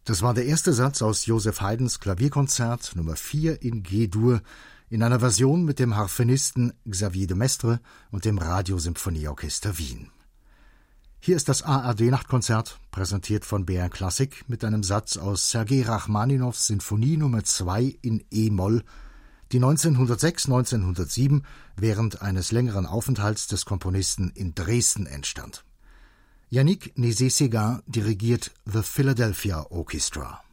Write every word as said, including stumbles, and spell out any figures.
Das war der erste Satz aus Joseph Haydns Klavierkonzert Nummer vier in G-Dur in einer Version mit dem Harfenisten Xavier de Maistre und dem Radiosymphonieorchester Wien. Hier ist das A R D-Nachtkonzert, präsentiert von B R Klassik mit einem Satz aus Sergei Rachmaninows Sinfonie Nummer zwei in E-Moll, die neunzehnhundertsechs bis neunzehnhundertsieben während eines längeren Aufenthalts des Komponisten in Dresden entstand. Yannick Nézet-Séguin dirigiert The Philadelphia Orchestra.